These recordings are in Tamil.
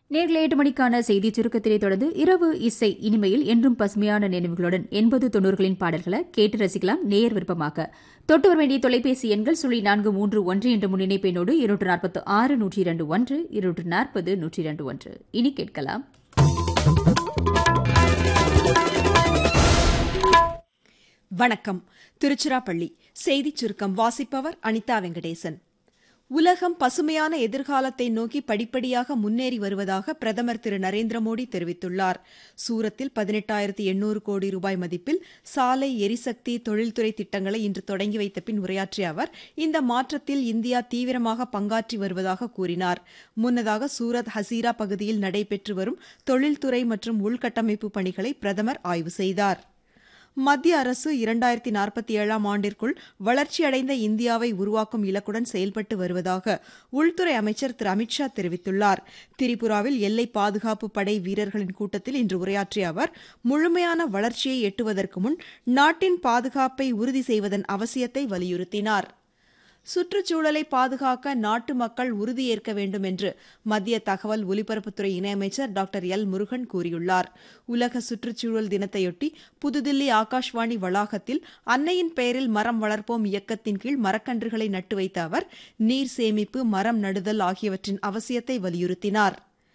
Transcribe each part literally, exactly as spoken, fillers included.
நேரில் எட்டு மணிக்கான செய்தி சுருக்கத்திலே தொடர்ந்து இரவு இசை இனிமையில் என்றும் பசுமையான நினைவுகளுடன் எண்பது தொன்னூறுகளின் பாடல்களை கேட்டு ரசிக்கலாம். நேயர் விருப்பமாக தொட்டு வர வேண்டிய தொலைபேசி எண்கள் சுழி நான்கு மூன்று ஒன்று என்ற முன்னிணைப்பெண்ணோடு இருநூற்று நாற்பத்து ஆறு நூற்றி இரண்டு ஒன்று இருநூற்று நாற்பது நூற்றி இரண்டு ஒன்று. இனி கேட்கலாம். வணக்கம். திருச்சிராப்பள்ளி செய்திச் சுருக்கம் வாசிப்பவர் அனிதா வெங்கடேசன். உலகம் பசுமையான எதிர்காலத்தை நோக்கி படிப்படியாக முன்னேறி வருவதாக பிரதமர் திரு நரேந்திர மோடி தெரிவித்துள்ளார். சூரத்தில் பதினெட்டாயிரத்து எண்ணூறு கோடி ரூபாய் மதிப்பில் சாலை, எரிசக்தி, தொழில்துறை திட்டங்களை இன்று தொடங்கி வைத்த பின் உரையாற்றிய அவர் இந்த மாற்றத்தில் இந்தியா தீவிரமாக பங்காற்றி வருவதாக கூறினார். முன்னதாக சூரத் ஹசீரா பகுதியில் நடைபெற்று வரும் தொழில்துறை மற்றும் உள்கட்டமைப்பு பணிகளை பிரதமர் ஆய்வு செய்தார். மத்திய அரசு இரண்டாயிரத்தி நாற்பத்தி ஏழாம் ஆண்டிற்குள் வளர்ச்சியடைந்த இந்தியாவை உருவாக்கும் இலக்குடன் செயல்பட்டு வருவதாக உள்துறை அமைச்சர் திரு அமித்ஷா தெரிவித்துள்ளார். திரிபுராவில் எல்லை பாதுகாப்பு படை வீரர்களின் கூட்டத்தில் இன்று உரையாற்றிய அவர் முழுமையான வளர்ச்சியை எட்டுவதற்கு முன் நாட்டின் பாதுகாப்பை உறுதி செய்வதன் அவசியத்தை வலியுறுத்தினார். சுற்றுச்சூழலை பாதுகாக்க நாட்டு மக்கள் உறுதியேற்க வேண்டும் என்று மத்திய தகவல் ஒலிபரப்புத்துறை இணையமைச்சர் டாக்டர் எல் முருகன் கூறியுள்ளார். உலக சுற்றுச்சூழல் தினத்தையொட்டி புதுதில்லி ஆகாஷ்வாணி வளாகத்தில் அன்னையின் பெயரில் மரம் வளர்ப்போம் இயக்கத்தின் கீழ் மரக்கன்றுகளை நட்டு வைத்த அவர் நீர் சேமிப்பு, மரம் நடுதல் ஆகியவற்றின் அவசியத்தை வலியுறுத்தினார்.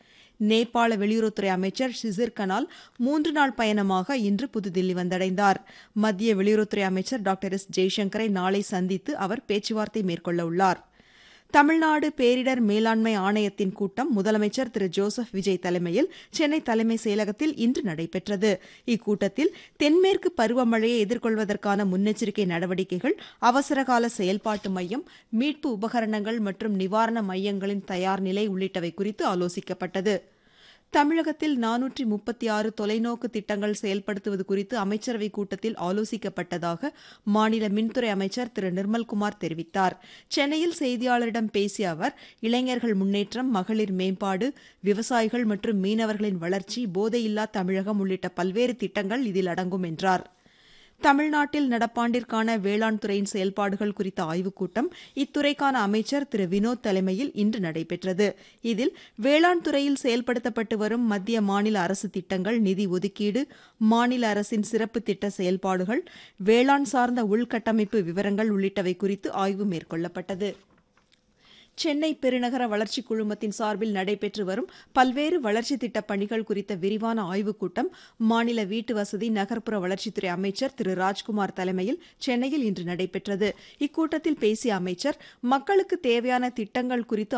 நேபாள வெளியுறவுத்துறை அமைச்சர் ஷிசிர் கனால் மூன்று நாள் பயணமாக இன்று புதுதில்லி வந்தடைந்தார். மத்திய வெளியுறவுத்துறை அமைச்சர் டாக்டர் எஸ் ஜெய்சங்கரை நாளை சந்தித்து அவர் பேச்சுவார்த்தை மேற்கொள்ள உள்ளார். தமிழ்நாடு பேரிடர் மேலாண்மை ஆணையத்தின் கூட்டம் முதலமைச்சர் திரு ஜோசப் விஜய் தலைமையில் சென்னை தலைமைச் செயலகத்தில் இன்று நடைபெற்றது. இக்கூட்டத்தில் தென்மேற்கு பருவமழையை எதிர்கொள்வதற்கான முன்னெச்சரிக்கை நடவடிக்கைகள், அவசரகால செயல்பாட்டு மையம், மீட்பு உபகரணங்கள் மற்றும் நிவாரண மையங்களின் தயார் நிலை உள்ளிட்டவை குறித்து ஆலோசிக்கப்பட்டது. தமிழகத்தில் நானூற்றி முப்பத்தி ஆறு தொலைநோக்கு திட்டங்கள் செயல்படுத்துவது குறித்து அமைச்சரவைக் கூட்டத்தில் ஆலோசிக்கப்பட்டதாக மாநில மின்துறை அமைச்சர் திரு நிர்மல்குமார் தெரிவித்தார். சென்னையில் செய்தியாளரிடம் பேசிய அவர் இளைஞர்கள் முன்னேற்றம், மகளிர் மேம்பாடு, விவசாயிகள் மற்றும் மீனவர்களின் வளர்ச்சி, போதையில்லா தமிழகம் உள்ளிட்ட பல்வேறு திட்டங்கள் இதில் அடங்கும் என்றார். தமிழ்நாட்டில் நடப்பாண்டிற்கான வேளாண் துறையின் செயல்பாடுகள் குறித்த ஆய்வுக் கூட்டம் இத்துறைக்கான அமைச்சர் திரு வினோத் தலைமையில் இன்று நடைபெற்றது. இதில் வேளாண் துறையில் செயல்படுத்தப்பட்டு வரும் மத்திய, மாநில அரசு திட்டங்கள், நிதி ஒதுக்கீடு, மாநில அரசின் சிறப்பு திட்ட செயல்பாடுகள், வேளாண் சார்ந்த உள்கட்டமைப்பு விவரங்கள் உள்ளிட்டவை குறித்து ஆய்வு மேற்கொள்ளப்பட்டது. சென்னை பெருநகர வளர்ச்சிக் குழுமத்தின் சார்பில் நடைபெற்று வரும் பல்வேறு வளர்ச்சித் திட்டப் பணிகள் குறித்த விரிவான ஆய்வுக் கூட்டம் மாநில வீட்டு வசதி, நகர்ப்புற வளர்ச்சித்துறை அமைச்சர் திரு ராஜ்குமார் தலைமையில் சென்னையில் இன்று நடைபெற்றது. இக்கூட்டத்தில் பேசிய அமைச்சர் மக்களுக்கு தேவையான திட்டங்கள் குறித்து